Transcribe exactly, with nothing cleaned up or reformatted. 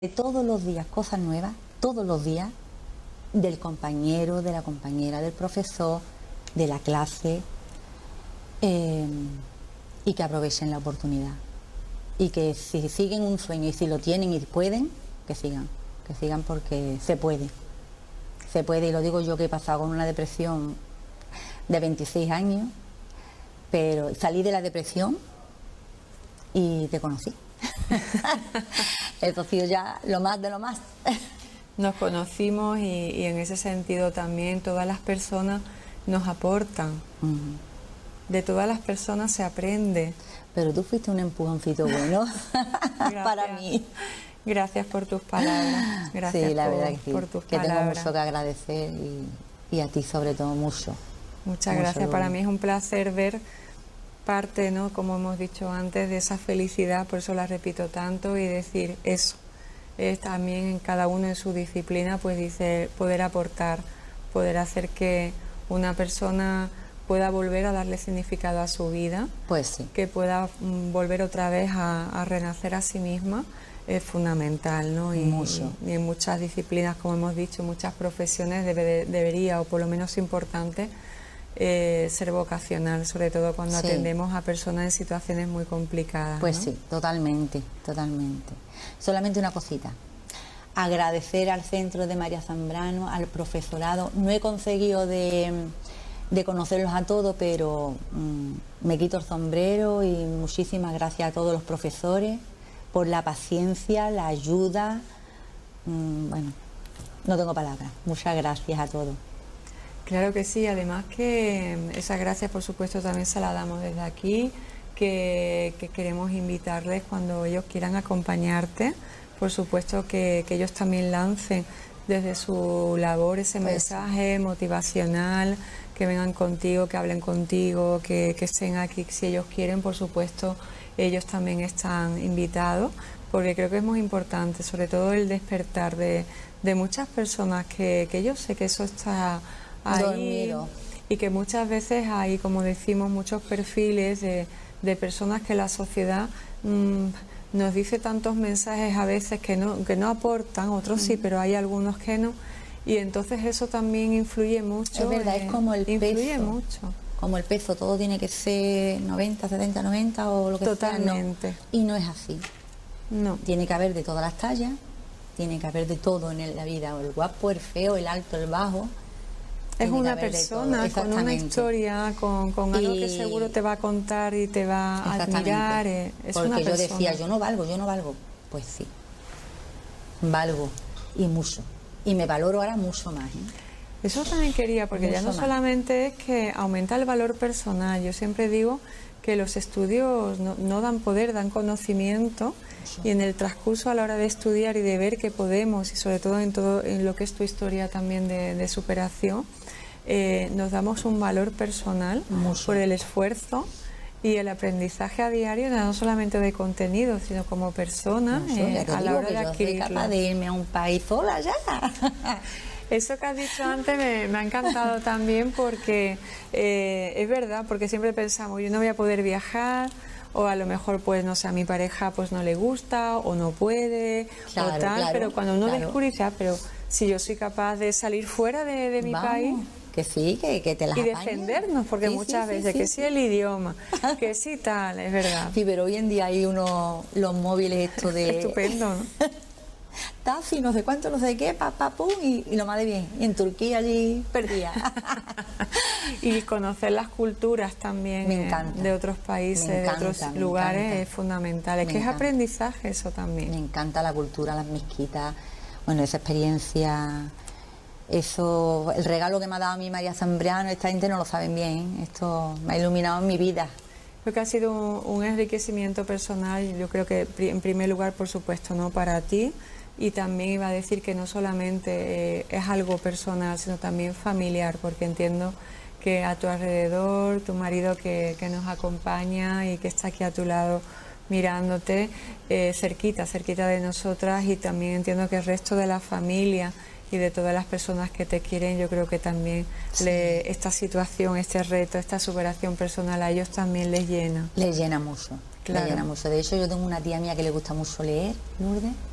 Todos los días cosas nuevas, todos los días, del compañero, de la compañera, del profesor, de la clase, eh, y que aprovechen la oportunidad. Y que si siguen un sueño y si lo tienen y pueden, que sigan, que sigan porque se puede. Se puede, y lo digo yo que he pasado con una depresión de veintiséis años, pero salí de la depresión y te conocí. Esto ha sido ya lo más de lo más. Nos conocimos y, y en ese sentido también todas las personas nos aportan. Uh-huh. De todas las personas se aprende. Pero tú fuiste un empujoncito bueno para mí. Gracias por tus palabras. Gracias sí, la por, verdad que sí, por tus que palabras. tengo mucho que agradecer y, y a ti sobre todo mucho. Muchas mucho gracias. Luli. Para mí es un placer ver parte, ¿no?, como hemos dicho antes, de esa felicidad, por eso la repito tanto, y decir eso. Es también en cada uno en su disciplina, pues dice, poder aportar, poder hacer que una persona pueda volver a darle significado a su vida, pues sí, que pueda mm, volver otra vez a, a renacer a sí misma, es fundamental, ¿no? Y, mucho. y, y en muchas disciplinas, como hemos dicho, muchas profesiones debe de, debería, o por lo menos importante, eh, ser vocacional, sobre todo cuando sí. atendemos a personas en situaciones muy complicadas. Pues ¿no? sí, totalmente, totalmente. Solamente una cosita. Agradecer al Centro de María Zambrano, al profesorado. No he conseguido de, de conocerlos a todos, pero mmm, me quito el sombrero y muchísimas gracias a todos los profesores por la paciencia, la ayuda. Mmm, bueno, no tengo palabras. Muchas gracias a todos. Claro que sí, además que esas gracias por supuesto también se las damos desde aquí, que, que queremos invitarles cuando ellos quieran acompañarte, por supuesto que, que ellos también lancen desde su labor ese pues mensaje motivacional, que vengan contigo, que hablen contigo, que, que estén aquí si ellos quieren, por supuesto ellos también están invitados, porque creo que es muy importante, sobre todo el despertar de, de muchas personas que, que yo sé que eso está ahí, dormido. Y que muchas veces hay, como decimos, muchos perfiles de, de personas que la sociedad mmm, nos dice tantos mensajes a veces que no, que no aportan, otros sí, pero hay algunos que no, y entonces eso también influye mucho. Es verdad, eh, es como el influye peso. mucho. Como el peso, todo tiene que ser noventa, setenta, noventa o lo que Totalmente. sea. No. Y no es así. No. Tiene que haber de todas las tallas, tiene que haber de todo en la vida, el guapo, el feo, el alto, el bajo. Es una persona con una historia, con, con algo que seguro te va a contar y te va a admirar. Es Porque una yo persona. decía, yo no valgo, yo no valgo. Pues sí, valgo y mucho. Y me valoro ahora mucho más. ¿eh? Eso también quería, porque mucho ya no más. Solamente es que aumenta el valor personal. Yo siempre digo que los estudios no, no dan poder, dan conocimiento. Eso. Y en el transcurso a la hora de estudiar y de ver que podemos, y sobre todo en todo en lo que es tu historia también de, de superación, eh, nos damos un valor personal mucho. Por el esfuerzo y el aprendizaje a diario, no solamente de contenido, sino como persona, no, eh, a la hora de adquirirlo. Yo soy capaz de irme a un país sola ya. Eso que has dicho antes me, me ha encantado también porque eh, es verdad, porque siempre pensamos, yo no voy a poder viajar, o a lo mejor pues no sé, a mi pareja pues no le gusta o no puede, claro, o tal, claro, pero cuando uno claro. descubre, ah, pero si yo soy capaz de salir fuera de, de mi Vamos. país. Que sí, que, que te las y apañas. Defendernos, porque sí, muchas sí, veces sí, que sí, sí el idioma, que sí tal, es verdad. Sí, pero hoy en día hay unos, los móviles estos de... Estupendo, ¿no? Tafi, no sé cuánto, no sé qué, pa, pa, pum, y, y lo más de bien. Y en Turquía allí perdía. Y conocer las culturas también me encanta, eh, de otros países, encanta, de otros lugares encanta. Es fundamental. Es me que encanta. Es aprendizaje eso también. Me encanta la cultura, las mezquitas, bueno, esa experiencia... Eso, el regalo que me ha dado a mí María Zambrano, esta gente no lo saben bien, ¿eh? Esto me ha iluminado en mi vida. Creo que ha sido un, un enriquecimiento personal, yo creo que en primer lugar, por supuesto, no para ti, y también iba a decir que no solamente eh, es algo personal, sino también familiar, porque entiendo que a tu alrededor, tu marido que, que nos acompaña y que está aquí a tu lado mirándote, eh, cerquita, cerquita de nosotras, y también entiendo que el resto de la familia y de todas las personas que te quieren, yo creo que también sí. le, esta situación, este reto, esta superación personal a ellos también les llena. Les llena mucho, claro. les llena mucho. De hecho, yo tengo una tía mía que le gusta mucho leer, Lourdes,